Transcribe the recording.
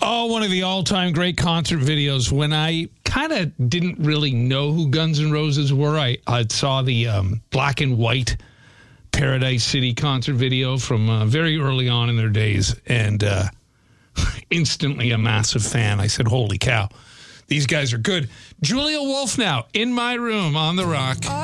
Oh, one of the all-time great concert videos. When I kind of didn't really know who Guns N' Roses were, I saw the black and white Paradise City concert video from very early on in their days, and instantly a massive fan. I said, holy cow, these guys are good. Julia Wolf now in my room on The Rock.